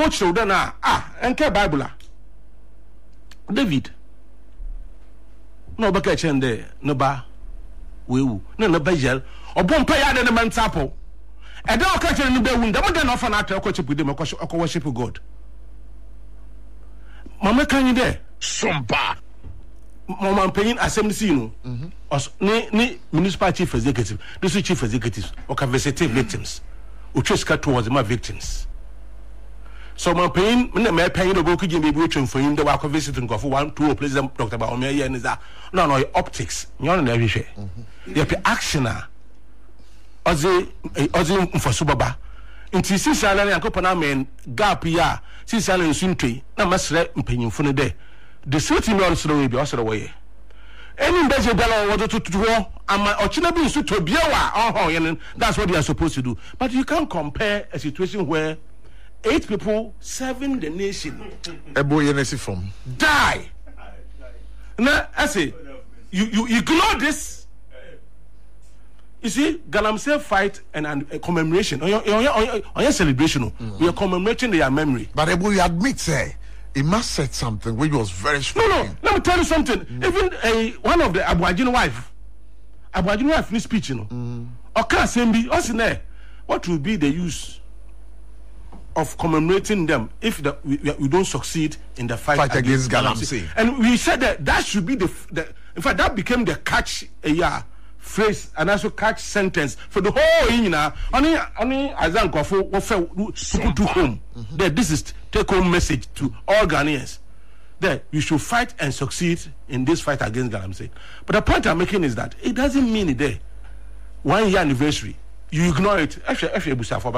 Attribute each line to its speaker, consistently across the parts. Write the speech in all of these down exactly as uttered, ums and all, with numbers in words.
Speaker 1: watch children ah enke Bible David no baka chende no ba wewu no no ba yel obompa ya de man tapo e de oka chende no ba wu ndam de no fa na atra ko chepu de makọ worship God mama kan yi de
Speaker 2: sompa
Speaker 1: mama penyin assembly no ni ni municipal chief executive this chief executive oka visit victims ucheska towards my victims so my pain me na pain no go kuje me bi otwen foyin de wa ko visit nkofo one two president Doctor Baome ye ni za no no optics nyon na hwehwe ye pe actioner ozi ozi mfoso baba nti sisala na yakopana amen gap ya sisala nsuntwe na masre mpanyimfo ne de the city no so we bi osoro we any beje bela wo to to ama ochina bi nsu to biewa oh oh that's what they are supposed to do but you can't compare a situation where eight people serving the nation
Speaker 2: ebo yenesi from
Speaker 1: die now I say you you ignore this. You see, Galamsey fight and, and a commemoration on your, on your, on your, on your celebration. Mm-hmm. We are commemorating their memory.
Speaker 2: But Ebo, you admit, say, he must said something which was very strong.
Speaker 1: No, no. Let me tell you something. Mm-hmm. Even a one of the Abuajin wife, Abuajin wife in speech, you know, mm-hmm. Oka Sembi, us in there. What will be the use of commemorating them if the, we, we don't succeed in the fight,
Speaker 2: fight against,
Speaker 1: against Galamsey? And we said that that should be the, the in fact, that became the catch a year. Phrase and also catch sentence for the whole Inina. Only, only Azankofo people to home. There, this is take home message to all Ghanaians. That we should fight and succeed in this fight against Galamsey. But the point I'm making is that it doesn't mean it there. One year anniversary, you ignore it. Actually, actually,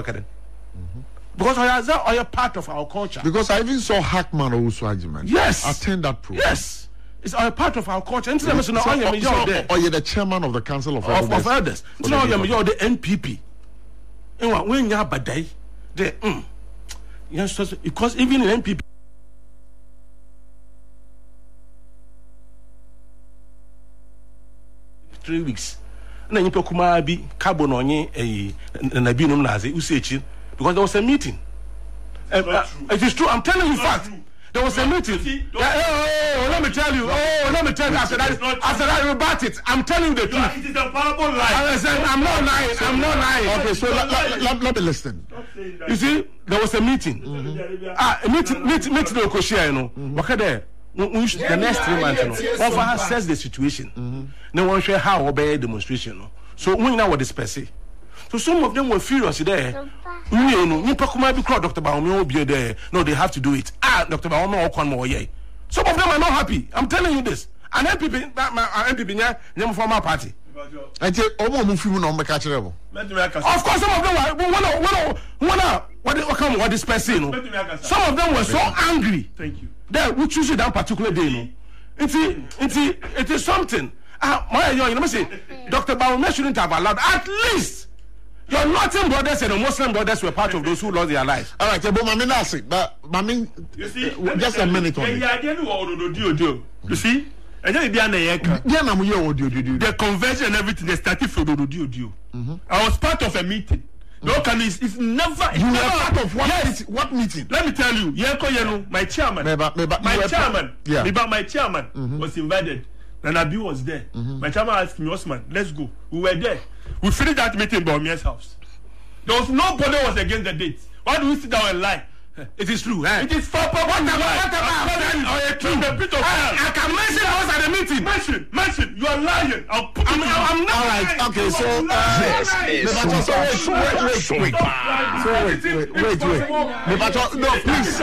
Speaker 1: because I are part of our culture.
Speaker 2: Because I even saw Hackman also argument.
Speaker 1: Yes,
Speaker 2: attend that program.
Speaker 1: Yes. It's a part of our culture. And
Speaker 2: yeah.
Speaker 1: so, so,
Speaker 2: so,
Speaker 1: so,
Speaker 2: so, or you're the chairman of the Council of Elders.
Speaker 1: Of, of Elders. It's not you're the N P P. And when you're bad day, they, mm, yes, because even in N P P, three weeks. And then you put Kumabi, carbon on ye, a Nabinum Nazi, Usechi, because there was a meeting. Uh, it is true. I'm telling you fact. There was a meeting. Yeah, oh, oh, let me tell you. Oh, let me tell you. After that, after that, rebut it. I'm telling you the truth.
Speaker 3: It is a powerful lie.
Speaker 1: I said, I'm not lying. I'm not lying.
Speaker 2: Okay, so let, let, let, let me listen.
Speaker 1: You see, there was a meeting. Mm-hmm. Ah, a meeting, meeting, meeting. The Okoshia, you know. What there? We should, the next three months, you know, offer assess the situation. No one share how obey demonstration. So we know what this per se. So some of them were furious there. You know, you Pakuma be called Doctor Baome will be there. No, they have to do it. Ah, Doctor Baome will come more. Yeah. Some of them are not happy. I'm telling you this. And N P P, that my N P P, yeah, them from our party.
Speaker 2: I tell Omo Mufimu no make catch level.
Speaker 1: Of course, some of them were one one one what they come what this person. Some of them were so angry.
Speaker 3: Thank you.
Speaker 1: That we choose that particular day. No, it's it's it is something. Ah, my you know say Doctor Baome shouldn't have allowed at least. Your Northern brothers and the Muslim brothers were part of those who lost their lives.
Speaker 2: All right, but Mami, that's it. But Mami,
Speaker 3: you see,
Speaker 2: just a minute on
Speaker 3: it. You see, and then
Speaker 1: the convention and everything they started for the Dio. I was part of a meeting. No, can it's, it's never.
Speaker 2: You
Speaker 1: never,
Speaker 2: were part of what?
Speaker 1: Yes.
Speaker 2: Meeting, what meeting?
Speaker 1: Let me tell you, Yeko Yenu, my chairman,
Speaker 2: meba, meba,
Speaker 1: my chairman,
Speaker 2: yeah,
Speaker 1: meba, my chairman mm-hmm. was invited. And Abi was there. Mm-hmm. My chairman asked me, Osman, let's go. We were there. We finished that meeting in Baume's house. There was nobody was against the date. Why do we sit down and lie? It is true. Eh? It is for purpose. What about? What about? True. The pit of hell. I can mention I was at the meeting. Mention, mention. You are lying. I'll put I'm, I'm, I'm not.
Speaker 2: All right.
Speaker 1: Lying.
Speaker 2: Okay. So uh,
Speaker 3: this is
Speaker 2: so wait, wait, wait, wait, wait, wait, wait, wait. No, please.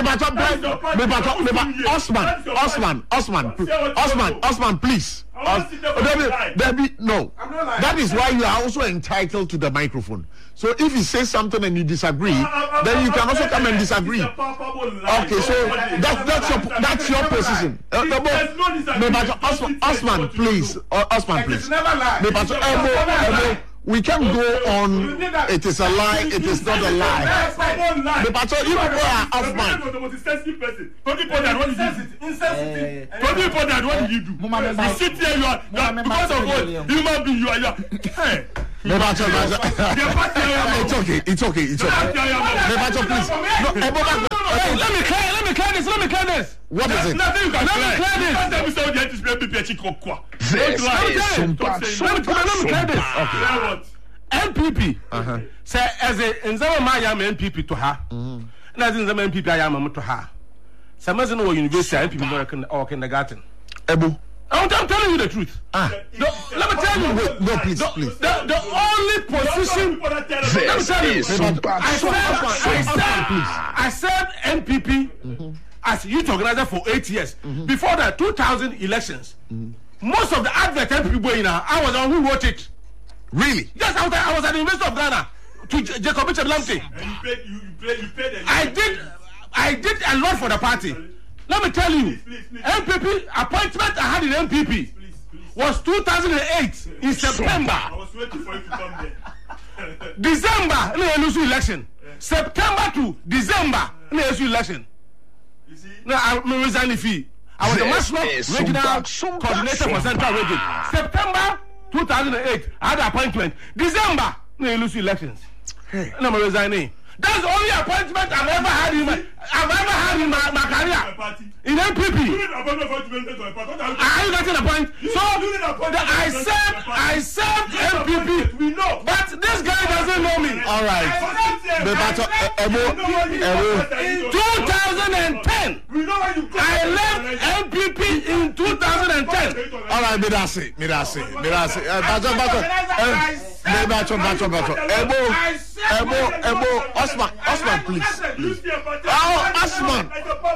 Speaker 2: Osman, Osman, Osman, Osman, Osman, please. Debbie, no. That is why you are also entitled to the microphone. So if you say something and you disagree, then you can also come and disagree. Okay, so that, that's your that's your position. Uh, no, but Osman, Osman, please, uh, Osman, please. We can go on. It is a lie. It is not a lie. But you people are off mind.
Speaker 3: What do you do? You sit here, you are because of what human being you are.
Speaker 2: It's okay. It's okay. It's okay. It's okay. Please. No,
Speaker 1: Hey, let me clear. Let me clear this. Let me clear this.
Speaker 2: What is it?
Speaker 3: Nothing you can
Speaker 1: Let me
Speaker 3: clear.
Speaker 1: clear this.
Speaker 3: Can't tell me somebody else is N P P Chikokwa.
Speaker 4: This
Speaker 3: Don't lie.
Speaker 4: is
Speaker 3: Don't
Speaker 4: Sumpa
Speaker 3: say
Speaker 1: Let me
Speaker 3: that.
Speaker 1: clear. Let me clear this.
Speaker 3: Clear what?
Speaker 1: N P P. Say as a nzama ma ya N P P to her. Na zin nzama N P P ya ma to her. Say ma zin wo university N P P no or kindergarten.
Speaker 2: Ebu.
Speaker 1: I'm telling you the truth.
Speaker 2: Ah.
Speaker 1: The, let me tell you.
Speaker 2: Wait, no, please,
Speaker 1: the,
Speaker 2: please.
Speaker 1: The, the only position.
Speaker 4: This is Sumpa
Speaker 1: I said, I
Speaker 4: Sumpa.
Speaker 1: said, I said N P P as youth organizer for eight years. Before the two thousand elections, most of the advert N P P going now, I was the one who wrote it.
Speaker 2: Really?
Speaker 1: Yes, I was, I was at the University of Ghana to J- Jacob Mitchell Lamptey.
Speaker 3: And you paid, you, you paid, you paid.
Speaker 1: I did, I did a lot for the party. Let me tell you,
Speaker 3: Please, please, please.
Speaker 1: N P P appointment I had in N P P
Speaker 3: Please, please.
Speaker 1: was two thousand eight in September.
Speaker 3: I was waiting for you to come there.
Speaker 1: December, no election election. September to December, no election election.
Speaker 3: You see?
Speaker 1: No, I resign the fee. I was the
Speaker 4: This
Speaker 1: national
Speaker 4: is
Speaker 1: regional
Speaker 4: Sumpa, Sumpa,
Speaker 1: coordinator for
Speaker 4: Sumpa.
Speaker 1: Central Region. September two thousand eight, I had appointment. December, no election elections.
Speaker 2: Hey.
Speaker 1: No, I'm resigning. That's the only appointment I've ever had in my, I've ever had in my, my
Speaker 3: My
Speaker 1: career
Speaker 3: party.
Speaker 1: in N P
Speaker 3: You
Speaker 1: P.
Speaker 3: need an appointment for you to be elected to a party. What are you
Speaker 1: Are you getting the point? So
Speaker 3: you need an appointment
Speaker 1: the, I
Speaker 3: for you to be
Speaker 1: served,
Speaker 3: elected to a party.
Speaker 1: I served
Speaker 3: You need an
Speaker 1: N P P,
Speaker 3: appointment. We know.
Speaker 1: but this guy doesn't know me.
Speaker 2: All right. The battle, Ebu, Ebu.
Speaker 1: In two thousand ten,
Speaker 3: We know where you go.
Speaker 1: I left N P P in two thousand ten.
Speaker 2: All right, me that's it, me that's it, me that's it. Uh, Battle, battle. Uh, me battle, battle, battle. Ebu, Ebu, Ebu. Osman, Osman, please. Oh, Osman.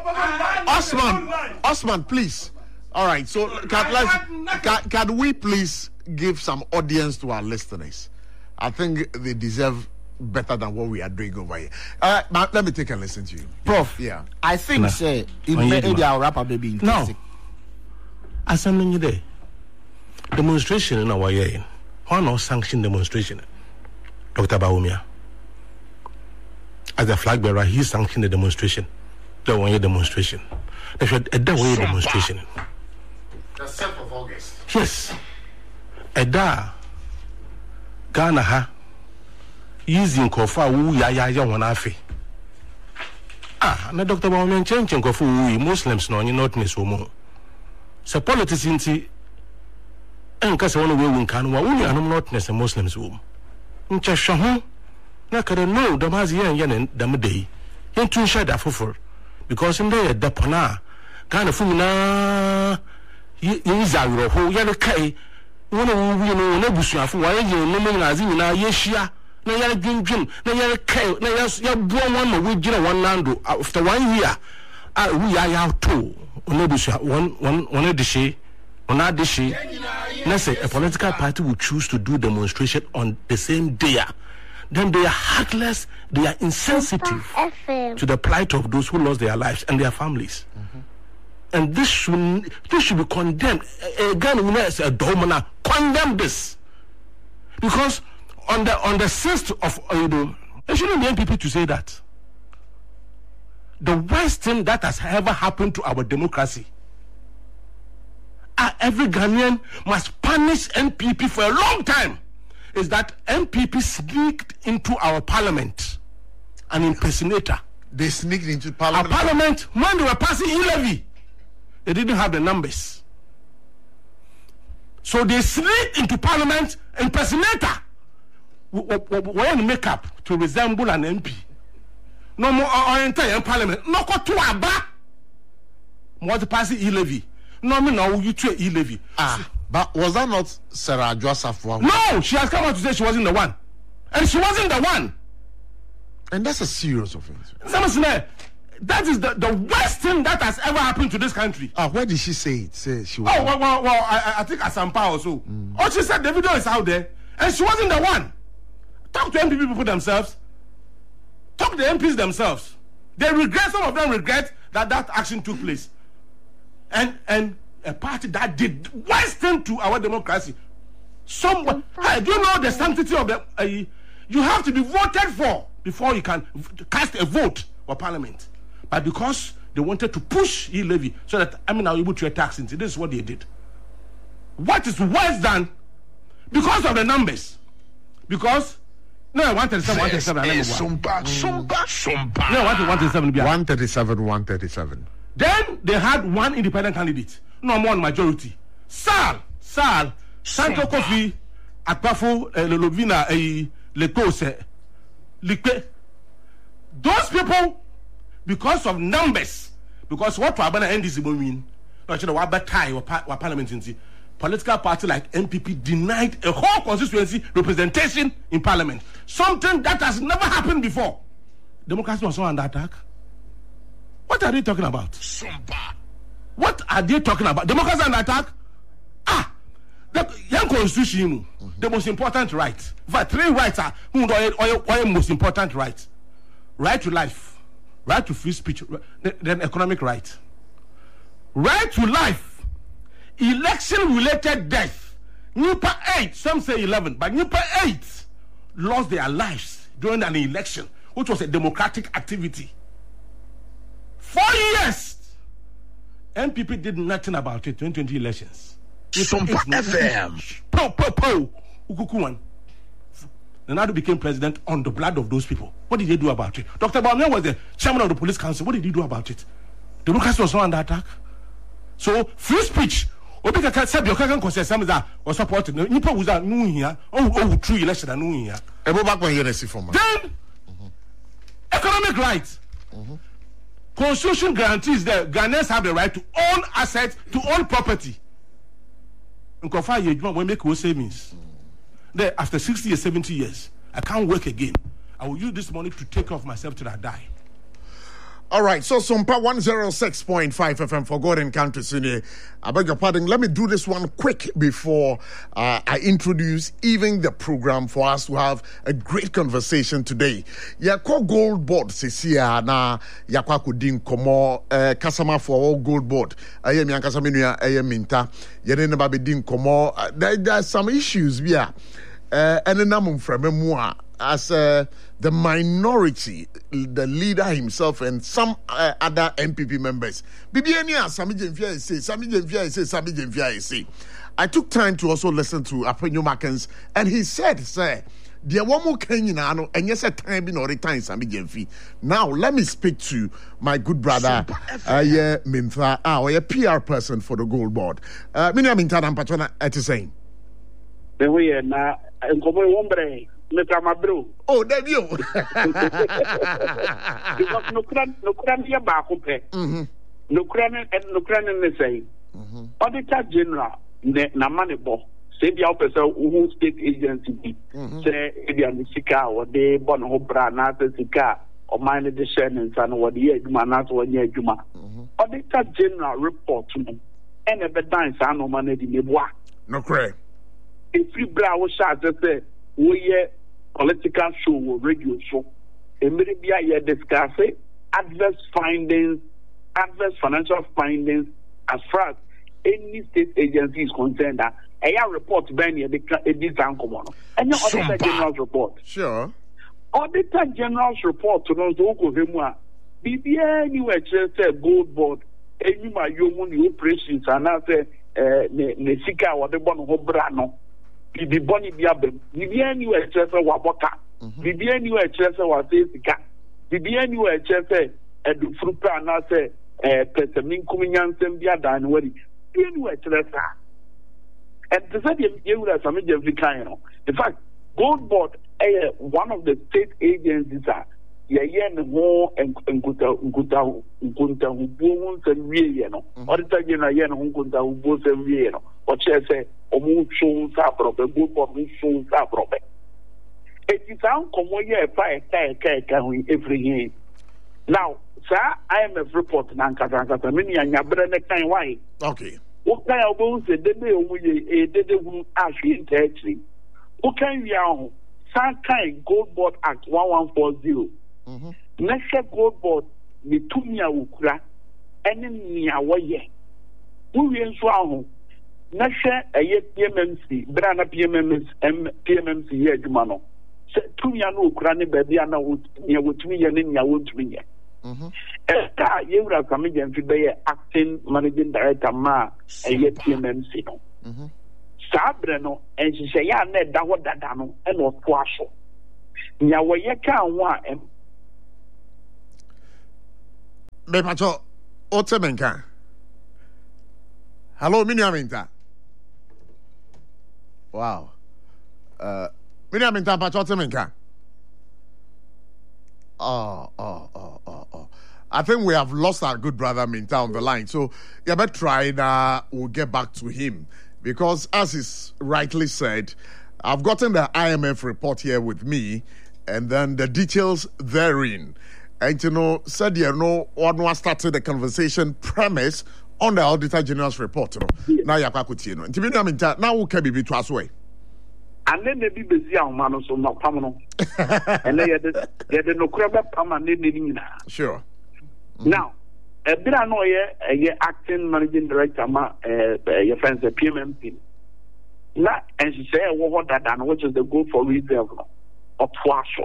Speaker 2: Osman, Osman, please. All right, so can, let's, can, can we please give some audience to our listeners? I think they deserve better than what we are doing over here. Uh, but let me take a listen to you.
Speaker 5: Prof,
Speaker 2: Yeah.
Speaker 5: I think
Speaker 1: Nah.
Speaker 5: say in
Speaker 1: On you,
Speaker 5: maybe
Speaker 1: man.
Speaker 5: our rapper baby
Speaker 1: No.
Speaker 5: intrinsic.
Speaker 1: Assembly there. Demonstration in our year. Why not sanction demonstration? Doctor Baumia. As a flag bearer, he sanctioned the demonstration. The one year demonstration. They should a day way demonstration.
Speaker 2: The seventh of August.
Speaker 1: Yes. A da Ghana ha using kofa wu ya ya ya one afi. Ah, na Doctor Baumia change kofa wu Muslims no any not miss woman. So politics inti enka se one we win kan wa wu anum not miss Muslims wo. Ncha hwe na kada no da mazi yan yan da mu dai. Yin tun sha da fufur because in there da pana Ghana fu na yin zawiro ho ya ne kai wona wu wi no na busuafo wa ye no mu ngazi na ye hia na ya dwindwim na ya kai na ya ya buo won na we gira one nando after one year ah we ya ya to ona busua one one one edishi ona edishi na say a political party will choose to do demonstration on the same day, then they are heartless, they are insensitive to the plight of those who lost their lives and their families. And this should this should be condemned. Again, we know as a domina condemn this, because on the on the sixth of uh, you know, it shouldn't be N P P to say that. The worst thing that has ever happened to our democracy. Uh, every Ghanaian must punish N P P for a long time. Is that N P P sneaked into our parliament, an impersonator.
Speaker 2: They sneaked into
Speaker 1: Our
Speaker 2: parliament.
Speaker 1: parliament, when they were passing e-levy, they didn't have the numbers. So they sneaked into parliament, impersonator. Wearing makeup to resemble an M P. No more entire parliament. No go to Aba. What passing e-levy. No me now you to e-levy.
Speaker 2: Ah, but was that not Sarah Joasafwa?
Speaker 1: No, she has come out to say she wasn't the one. And she wasn't the one.
Speaker 2: And that's a serious offense.
Speaker 1: Samusine, that is the, the worst thing that has ever happened to this country.
Speaker 2: Ah, where did she say it? Say she was.
Speaker 1: Oh, well, well, well I, I think Asampa also. Mm. Oh, she said the video is out there. And she wasn't the one. Talk to N P P people themselves. Talk to the M Ps themselves. They regret, some of them regret that that action took place. And and a party that did worst thing to our democracy. Someone, hey, do you know the sanctity of the... Uh, you have to be voted for before you can v- cast a vote for parliament. But because they wanted to push e-levy so that I mean, are able to tax into this is what they did. What is worse than, because of the numbers, because No, one thirty-seven, one thirty-seven.
Speaker 4: Sumpa, sumpa, sumpa.
Speaker 1: No, one thirty-seven.
Speaker 2: one thirty-seven, one thirty-seven.
Speaker 1: Then they had one independent candidate. No more majority. Sal, Sal, Santo Kofi, Akpafo, Lovina, Lekose, Likpe. Those people, because of numbers, because what Wabana N D C mean, no, you know, Wabatai or parliament in political party like N P P denied a whole constituency representation in parliament. Something that has never happened before. Democracy was not under attack. What are they talking about? What are they talking about? Democracy under attack? Ah, the young constitution, mm-hmm. the most important right. In fact, three rights are the most important right. Right to life, right to free speech, then economic right. Right to life. Election-related death. Nipa eight, some say eleven, but Nipa eight lost their lives during an election, which was a democratic activity. Four years, N P P did nothing about it. twenty twenty elections.
Speaker 4: Sumpa F M.
Speaker 1: Po po po. Ukukuwan. Nana became president on the blood of those people. What did they do about it? Doctor Baume was the chairman of the police council. What did he do about it? Democracy was not under attack. So free speech. Obi ka said your can concern some that or support no nipa was that no here oh oh true election no here
Speaker 2: e go back when you see for
Speaker 1: then mm-hmm. economic rights mm-hmm. Constitution guarantees that Ghanaians have the right to own assets, to own property. Nko fa ye djuma we make we savings then after sixty or seventy years I can't work again. I will use this money to take off myself till I die.
Speaker 2: All right, so Sumpa one oh six point five F M for God and Country Sine. I beg your pardon. Let me do this one quick before uh, I introduce even the program for us to have a great conversation today. Yako Gold Board sisia na yakwa kudin komo kasama for all Gold Board. Aye mi ankasa menuya aye minta. Yene ne babe din komo. There are some issues here. Uh, and then I'm from moi as uh, the minority, the leader himself, and some uh, other N P P members. Bibiania, Sami Jemfia say, Sami Jemfia say, Sami Jemfia say. I took time to also listen to Apenyo Makens, and he said, "Sir, there one more Kenyan, and yes, a time in or time Sami Jemfi." Now, let me speak to my good brother, uh, yeah, Mintha, our P R person for the Gold Board. Uh, Minya Mintha and Patrona at the same.
Speaker 5: The way na enkomo wombre Mister Mabro.
Speaker 2: Oh, there you.
Speaker 5: Because no kran no kran ya ba ko pe. Mhm. No kran and no kran ne say. Mhm. Auditor General ne na manebo. Say bia person who state agency bi. Say e bia sika o de bon ho bra na sika o man de share nsa no wo de adwuma na so wanya adwuma. Auditor General report no. And e be dan sa no man de neboa.
Speaker 2: No cray.
Speaker 5: If you bra wo shot say we political show or radio show, and maybe I discuss adverse findings, adverse financial findings as far as any state agency is concerned. That a report by the design commander and your Auditor General's report.
Speaker 2: Sure.
Speaker 5: Auditor General's report to those who go him. B B anywhere just say Gold Board, any my human operations, and I say, ne sika or the bon hobrano. Bibi boni biabe bibi anywhere chese wa boka bibi anywhere chese wa sika bibi anywhere chese edu frupa na se eh pesemin kuminyansem bia dan wari bibi anywhere chese and the said you would have some kind of in fact Gold Board eh one of the state agencies are ye ye no ho enkuta enkuta enkuta hubo nsem wie no Auditor General ye no enkuta hubo nsem wie no o chese omu show sa probe Gold Board show sa probe it is an komo ye fa e kai kai kai every year now sir I M F report na nkata nkata me nya nyabre ne kan why
Speaker 2: okay
Speaker 5: o kan obo se dede omu ye e dede hu ahwe ntachiri o kan wi ahụ san kan Gold Board Act eleven forty mhm na she Gold Board ni tumia ukura ene nia wo ye wo wi nso ahụ na she eye P M M C bra na P M M C P M M C ye adwuma no se tumia no ukura ne ba bia na wo nia wo tumi ye ne nia wo tumi ye mhm eta ye wura Sami Jemfi be ye acting managing director ma eye P M M C no mhm sabre no enhye ya na da ho dada no e no to aso nya woye ka ho a
Speaker 2: me pacho otemenka hello miniaminta wow uh miniaminta pacho otemenka oh oh oh oh oh I think we have lost our good brother Minta on the line. So, yeah, but try now. We'll get back to him. Because, as is rightly said, I've gotten the I M F report here with me, and then the details therein. And, you know, said, you know, one started the conversation premise on the Auditor General's report. You know. Now, you're going to know. Minta, now we can be to us way.
Speaker 5: And then maybe busy on man, so not permanent. And then you had no crab permanent.
Speaker 2: Sure.
Speaker 5: Now, a bit I know a acting managing director, ma, your friends, the P M M P. Now, and she said, what that done, which is the goal for reserve of Twasho.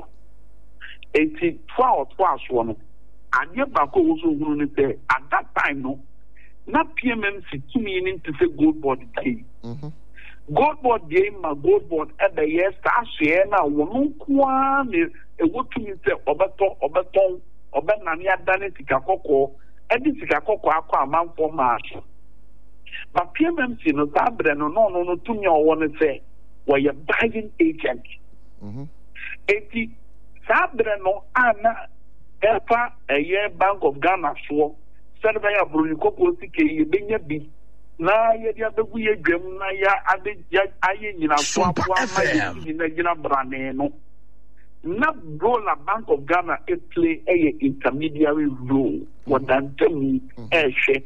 Speaker 5: Eighty twelve Twasho, and your back also wouldn't say at that time, no, not P M M C to meaning to say gold board game. Gold board game, my gold board at the year star share now, one one is a what to me say, Oberton, Oberton. Oba nani adane sika koko edi sika koko akwa amanfo maaso but P M M C no sabre no no no no tumya owo ne say we buying agent mhm eti sabre no ana efa eye Bank of Ghana so sabe ya buru koko sika ye benya bi na ye dia begu ye dwam na ya ade aye nyina so akwa ma ye na gina brane no not role a Bank of Ghana it play a intermediary role. What that me a she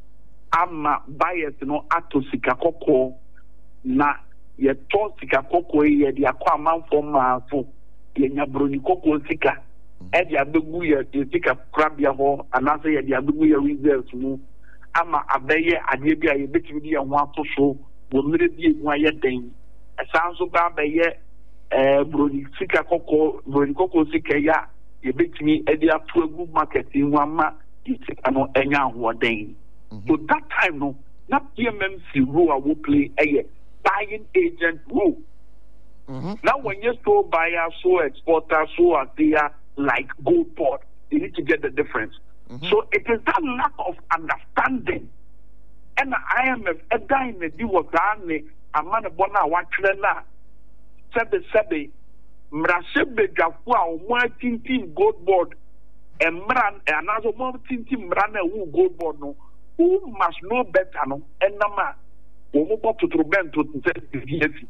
Speaker 5: ama bias no ato sikakoko na ye to sikakoko ye di akwa manfo maafo ye nyabroni koko sika e di abegu ye sika krabia ho anase ye di abegu ye reserves mu ama abeye ade bia ye betimi di ye ho ato so wo mere di egu aye den esanso ba abeye eh broni sika koko broni koko sika ya ye betimi e di ato egu market nwama sika no enya ho den. So that time no na P M M C role will play a buying agent role. Mm-hmm. Now when you so buyer, so exporter, so are there like gold board, you need to get the difference. Mm-hmm. So it is that lack of understanding. And the I M F a guy in the deal was a man of bona watrena sebe sebe mrasebe gafua o team gold board and mran and another more team mran who gold board no. Who must know better no and nama wo mo to truben to say the D N C.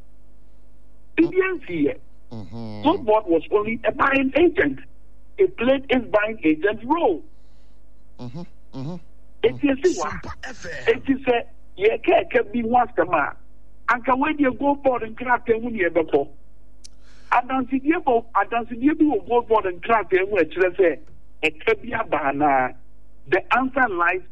Speaker 5: The D N C Gold board was only a buying agent. It played its buying agent role. Mm-hmm. Mm-hmm. It is what it is a ye can be one customer. And can when you go board and crack them when you ever go. And don't see you go and don't see you go board and crack them which let's say it could be a banana. The answer lies